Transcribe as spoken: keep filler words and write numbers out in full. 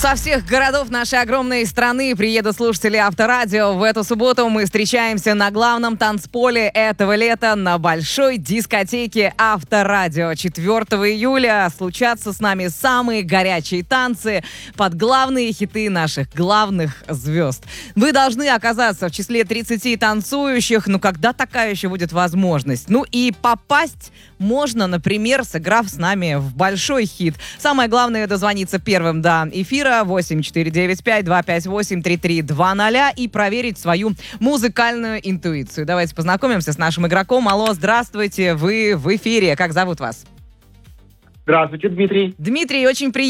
Со всех городов нашей огромной страны приедут слушатели Авторадио. В эту субботу мы встречаемся на главном танцполе этого лета на большой дискотеке Авторадио. четвёртого июля случатся с нами самые горячие танцы под главные хиты наших главных звезд. Вы должны оказаться в числе тридцати танцующих, ну когда такая еще будет возможность? Ну и попасть можно, например, сыграв с нами в большой хит. Самое главное — дозвониться первым до эфира восемь четыре девять пять два пять восемь три три два ноль и проверить свою музыкальную интуицию. Давайте познакомимся с нашим игроком. Алло, здравствуйте, вы в эфире. Как зовут вас? Здравствуйте, Дмитрий. Дмитрий, очень приятно.